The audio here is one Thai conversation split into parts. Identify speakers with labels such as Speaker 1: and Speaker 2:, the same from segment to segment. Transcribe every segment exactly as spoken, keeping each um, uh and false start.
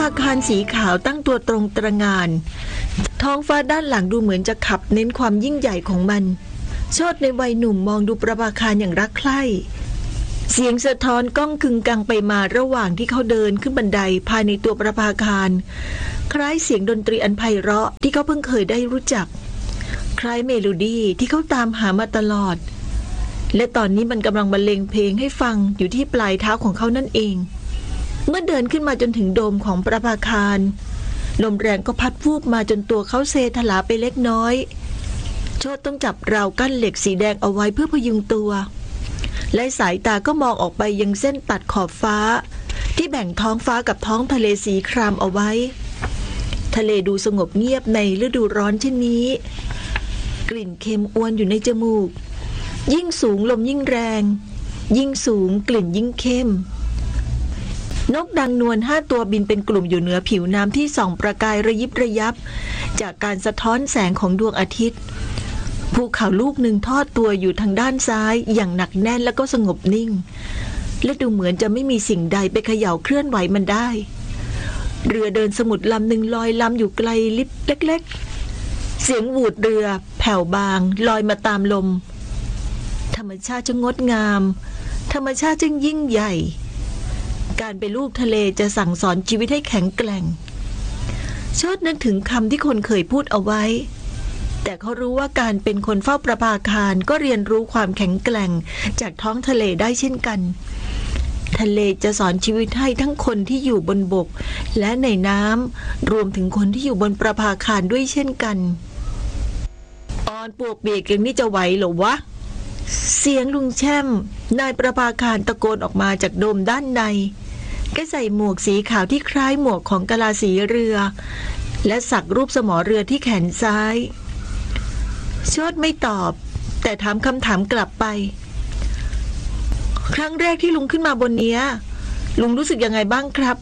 Speaker 1: คารสีขาวตั้งตัวตรงตระหง่านท้องฟ้าด้านหลังดูเหมือนจะขับเน้นความยิ่งใหญ่ของมันโชติในวัยหนุ่มมองดูประภาคารอย่างรักใคร่เสียงสะท้อนก้องกึงกังไปมาระหว่างที่เขาเดินขึ้นบันไดภายในตัวประภาคารคล้ายเสียงดนตรีอันไพเราะที่เขาเพิ่งเคยได้รู้จักคล้ายเมโลดี้ที่เขาตามหามาตลอดและตอนนี้มันกำลังบรรเลงเพลงให้ฟังอยู่ที่ปลายเท้าของเขานั่นเองเมื่อเดินขึ้นมาจนถึงโดมของประภาคารลมแรงก็พัดวูบมาจนตัวเขาเซถลาไปเล็กน้อยโชติต้องจับราวกั้นเหล็กสีแดงเอาไว้เพื่อพยุงตัวและสายตาก็มองออกไปยังเส้นตัดขอบฟ้าที่แบ่งท้องฟ้ากับท้องทะเลสีครามเอาไว้ทะเลดูสงบเงียบในฤดูร้อนเช่นนี้กลิ่นเค็มอวนอยู่ในจมูกยิ่งสูงลมยิ่งแรงยิ่งสูงกลิ่นยิ่งเข้มนกดังนวลห้าตัวบินเป็นกลุ่มอยู่เหนือผิวน้ำที่ส่องประกายระยิบระยับจากการสะท้อนแสงของดวงอาทิตย์ภูเขาลูกหนึ่งทอดตัวอยู่ทางด้านซ้ายอย่างหนักแน่นแล้วก็สงบนิ่งและดูเหมือนจะไม่มีสิ่งใดไปเขย่าเคลื่อนไหวมันได้เรือเดินสมุทรลำหนึ่งลอยลำอยู่ไกลลิบเล็กๆเสียงหวูดเรือแผ่วบางลอยมาตามลมธรรมชาติจะงดงามธรรมชาติจึงยิ่งใหญ่การเป็นลูกทะเลจะสั่งสอนชีวิตให้แข็งแกร่งโชตินึกถึงคำที่คนเคยพูดเอาไว้แต่เขารู้ว่าการเป็นคนเฝ้าประภาคารก็เรียนรู้ความแข็งแกร่งจากท้องทะเลได้เช่นกันทะเลจะสอนชีวิตให้ทั้งคนที่อยู่บนบกและในน้ำรวมถึงคนที่อยู่บนประภาคารด้วยเช่นกันออนปวกเปียกอย่างนี้จะไหวเหรอวะเสียงลุงแช่มนายประภาคารตะโกนออกมาจากโดมด้านในแกใส่หมวกสีขาวที่คล้ายหมวกของกะลาสีเรือและสักรูปสมอเรือที่แขนซ้ายโชติไม่ตอบแต่ถามคำถามกลับไปครั้งแรกที่ลุงขึ้นมาบนเนี้ยลุงรู้สึกยังไงบ้างครับ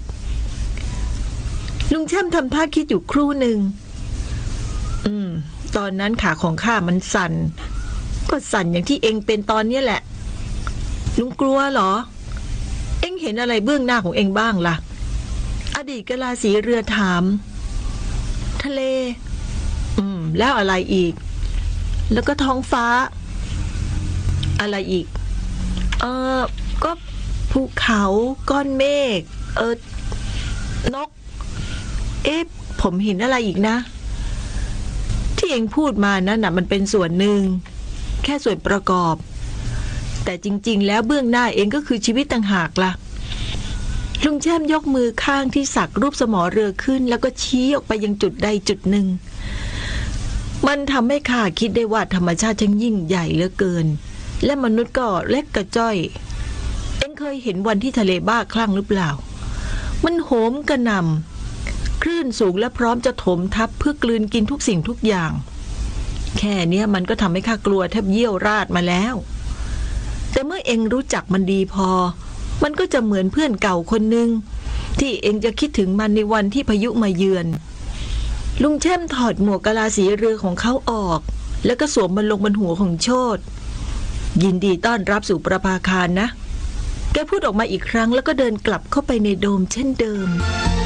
Speaker 1: ลุงแช่มทำท่าคิดอยู่ครู่หนึ่งอืมตอนนั้นขาของข้ามันสั่นก็สั่นอย่างที่เองเป็นตอนนี้แหละลุงกลัวเหรอเอ็งเห็นอะไรเบื้องหน้าของเอ็งบ้างล่ะอดีตกะลาสีเรือถามทะเลอืมแล้วอะไรอีกแล้วก็ท้องฟ้าอะไรอีกเออก็ภูเขาก้อนเมฆเออนกเอ๊ะผมเห็นอะไรอีกนะที่เอ็งพูดมานั่นน่ะมันเป็นส่วนหนึ่งแค่ส่วนประกอบแต่จริงๆแล้วเบื้องหน้าเองก็คือชีวิตต่างหากล่ะลุงแช่มยกมือข้างที่สักรูปสมอเรือขึ้นแล้วก็ชี้ออกไปยังจุดใดจุดหนึ่งมันทำให้ข้าคิดได้ว่าธรรมชาติช่างยิ่งใหญ่เหลือเกินและมนุษย์ก็เล็กกระจ้อยเอ็งเคยเห็นวันที่ทะเลบ้าคลั่งหรือเปล่ามันโหมกระหน่ำคลื่นสูงและพร้อมจะถมทับเพื่อกลืนกินทุกสิ่งทุกอย่างแค่นี้มันก็ทำให้ข้ากลัวแทบเยี่ยวราดมาแล้วแต่เมื่อเอ็งรู้จักมันดีพอมันก็จะเหมือนเพื่อนเก่าคนหนึ่งที่เอ็งจะคิดถึงมันในวันที่พายุมาเยือนลุงแช่มถอดหมวกกะลาสีเรือของเขาออกแล้วก็สวมมันลงบนหัวของโชติยินดีต้อนรับสู่ประภาคารนะแกพูดออกมาอีกครั้งแล้วก็เดินกลับเข้าไปในโดมเช่นเดิม